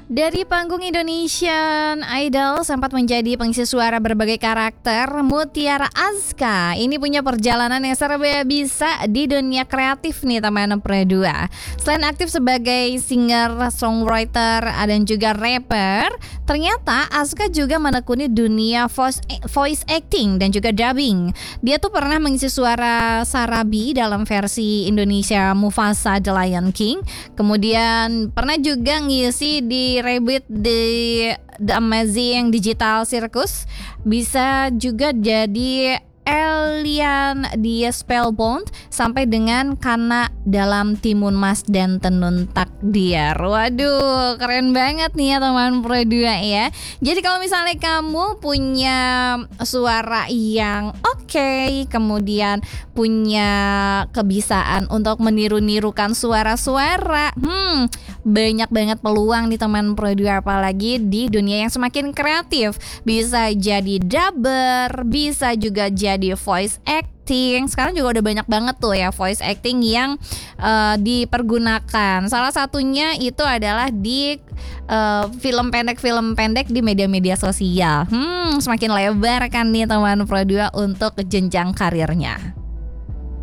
Dari panggung Indonesian Idol sempat menjadi pengisi suara berbagai karakter, Mutiara Azka ini punya perjalanan yang serba bisa di dunia kreatif nih teman Pro2. Selain aktif sebagai singer, songwriter, dan juga rapper, ternyata Azka juga menekuni dunia voice acting dan juga dubbing. Dia tuh pernah mengisi suara Sarabi dalam versi Indonesia Mufasa The Lion King. Kemudian pernah juga ngisi di Rabbit di The Amazing Digital Circus. Bisa juga jadi Elian di Spellbound sampai dengan Kana dalam Timun Mas dan Tenun Takdir. Waduh, keren banget nih ya teman Pro2 ya. Jadi kalau misalnya kamu punya suara yang oke, kemudian punya kebisaan untuk meniru-nirukan suara-suara, banyak banget peluang nih teman Pro2, apalagi di dunia yang semakin kreatif. Bisa jadi dubber, bisa juga jadi voice acting. Sekarang juga udah banyak banget tuh ya voice acting yang dipergunakan. Salah satunya itu adalah di film pendek di media-media sosial. Semakin lebar kan nih teman Pro2 untuk jenjang karirnya.